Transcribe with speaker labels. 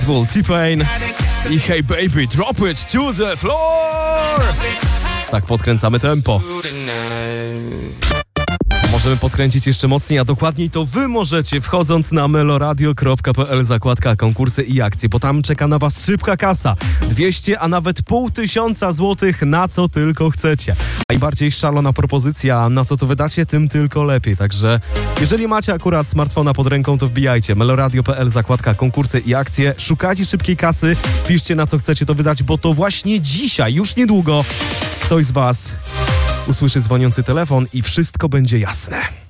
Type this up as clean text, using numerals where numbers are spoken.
Speaker 1: Pitbull, T-Pain i Hey Baby, drop it to the floor! Tak podkręcamy tempo. Możemy podkręcić jeszcze mocniej, a dokładniej to wy możecie, wchodząc na meloradio.pl, zakładka konkursy i akcje, bo tam czeka na was szybka kasa. 200, a nawet 500 złotych, na co tylko chcecie. Najbardziej szalona propozycja, na co to wydacie, tym tylko lepiej. Także jeżeli macie akurat smartfona pod ręką, to wbijajcie meloradio.pl, zakładka konkursy i akcje. Szukajcie szybkiej kasy, piszcie na co chcecie to wydać, bo to właśnie dzisiaj, już niedługo, ktoś z was usłyszy dzwoniący telefon i wszystko będzie jasne.